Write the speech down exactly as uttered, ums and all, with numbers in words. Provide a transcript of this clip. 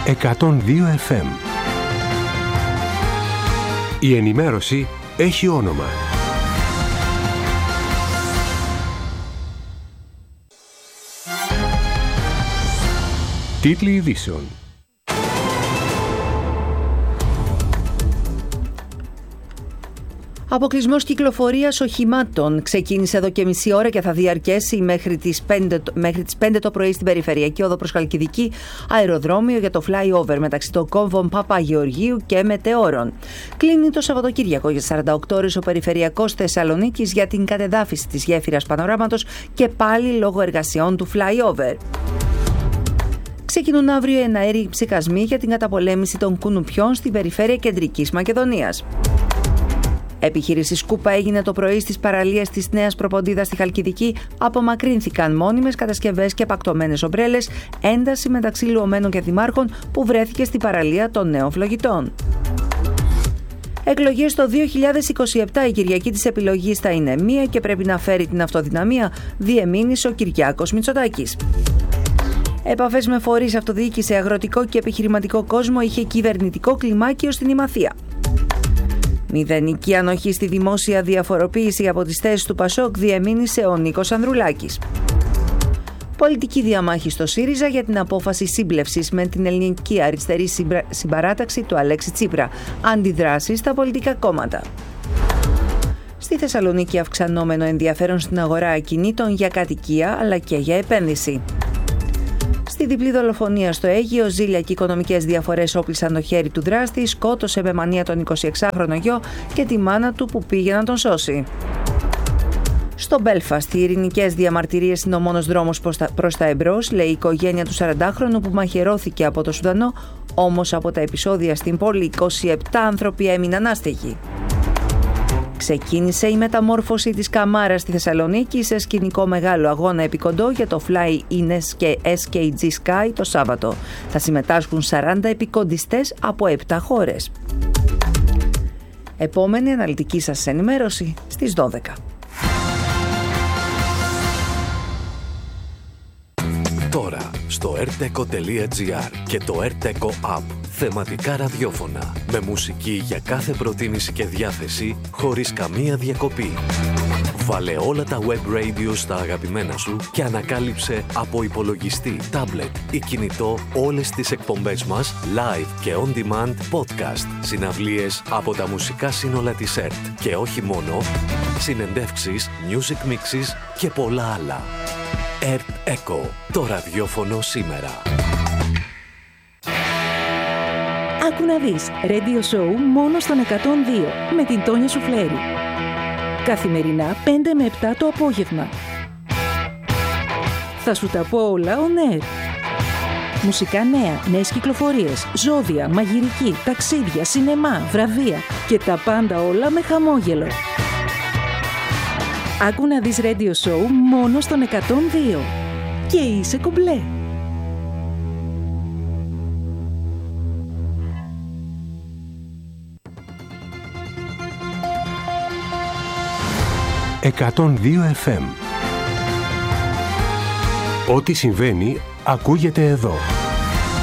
εκατόν δύο εφ εμ. Η ενημέρωση έχει όνομα. Τίτλοι ειδήσεων. Αποκλεισμός κυκλοφορίας οχημάτων ξεκίνησε εδώ και μισή ώρα και θα διαρκέσει μέχρι τις πέντε, μέχρι τις πέντε το πρωί στην περιφερειακή οδό προς Χαλκιδική, αεροδρόμιο για το flyover μεταξύ των κόμβων Παπαγεωργίου και Μετεώρων. Κλείνει το Σαββατοκύριακο για σαράντα οκτώ ώρες ο περιφερειακός Θεσσαλονίκης για την κατεδάφιση της γέφυρας Πανοράματος και πάλι λόγω εργασιών του flyover. Ξεκινούν αύριο εναέριοι ψυκασμοί για την καταπολέμηση των κουνουπιών στην περιφέρεια Κεντρικής Μακεδονίας. Επιχείρηση Σκούπα έγινε το πρωί στις παραλίες της Νέας Προποντίδας στη Χαλκιδική. Απομακρύνθηκαν μόνιμες κατασκευές και πακτωμένες ομπρέλες, ένταση μεταξύ λουωμένων και δημάρχων που βρέθηκε στην παραλία των Νέων Φλογητών. Εκλογές το δύο χιλιάδες είκοσι επτά, η Κυριακή της επιλογής θα είναι μία και πρέπει να φέρει την αυτοδυναμία, διεμήνυσε ο Κυριάκος Μητσοτάκης. Επαφές με φορείς, αυτοδιοίκηση, αγροτικό και επιχειρηματικό κόσμο είχε κυβερνητικό κλιμάκιο στην Ημαθία. Μηδενική ανοχή στη δημόσια διαφοροποίηση από τις θέσεις του Πασόκ, διεμήνυσε ο Νίκος Ανδρουλάκης. Πολιτική διαμάχη στο ΣΥΡΙΖΑ για την απόφαση σύμπλευσης με την ελληνική αριστερή συμπαράταξη του Αλέξη Τσίπρα. Αντιδράσεις στα πολιτικά κόμματα. Στη Θεσσαλονίκη αυξανόμενο ενδιαφέρον στην αγορά ακινήτων για κατοικία αλλά και για επένδυση. Στη διπλή δολοφονία στο Αίγυο, ζήλια και οικονομικές διαφορές όπλησαν το χέρι του δράστη, σκότωσε με μανία τον εικοσιεξάχρονο γιο και τη μάνα του που πήγε να τον σώσει. Στο Μπέλφαστ, οι ειρηνικές διαμαρτυρίες είναι ο μόνος δρόμος προς τα εμπρός, λέει η οικογένεια του σαραντάχρονου που μαχαιρώθηκε από το Σουδανό, όμως από τα επεισόδια στην πόλη είκοσι επτά άνθρωποι έμειναν άστεγοι. Ξεκίνησε η μεταμόρφωση της Καμάρας στη Θεσσαλονίκη σε σκηνικό μεγάλο αγώνα επικοντό για το Fly In και ες κέι τζι Sky το Σάββατο. Θα συμμετάσχουν σαράντα επικοντιστές από επτά χώρες. Επόμενη αναλυτική σας ενημέρωση στις δώδεκα. Τώρα στο ερτέκο τελεία τζι άρ και το ερτέκο App. Θεματικά ραδιόφωνα με μουσική για κάθε προτίμηση και διάθεση χωρίς καμία διακοπή. Βάλε όλα τα web radio στα αγαπημένα σου και ανακάλυψε από υπολογιστή, τάμπλετ ή κινητό όλες τις εκπομπές μας live και on demand podcast, συναυλίες από τα μουσικά σύνολα της ΕΡΤ και όχι μόνο, συνεντεύξεις, music mixes και πολλά άλλα. ΕΡΤ Echo, το ραδιόφωνο σήμερα. Άκου να δεις, radio show μόνο στον εκατόν δύο με την Τόνια Σουφλέρη. Καθημερινά πέντε με επτά το απόγευμα. Θα σου τα πω όλα on air. Μουσικά νέα, νέες κυκλοφορίες, ζώδια, μαγειρική, ταξίδια, σινεμά, βραβεία και τα πάντα όλα με χαμόγελο. Άκου να δεις radio show μόνο στον εκατόν δύο. Και είσαι κομπλέ. εκατόν δύο εφ εμ. Ό,τι συμβαίνει ακούγεται εδώ.